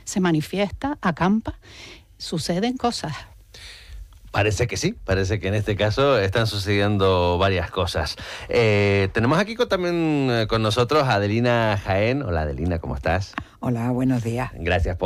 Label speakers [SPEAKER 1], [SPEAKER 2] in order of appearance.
[SPEAKER 1] se manifiesta, acampa, suceden cosas.
[SPEAKER 2] Parece que sí, parece que en este caso están sucediendo varias cosas. Tenemos aquí también con nosotros a Adelina Jaén. Hola Adelina, ¿cómo estás?
[SPEAKER 3] Hola, buenos días.
[SPEAKER 2] Gracias